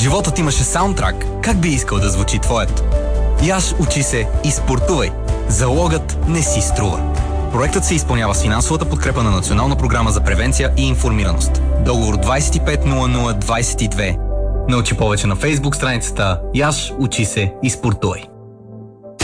животът имаше саундтрак, как би искал да звучи твоят? Яш, учи се и спортувай. Залогът не си струва. Проектът се изпълнява с финансовата подкрепа на Национална програма за превенция и информираност. Договор 250022. Научи повече на Фейсбук страницата Яш, учи се и спортувай.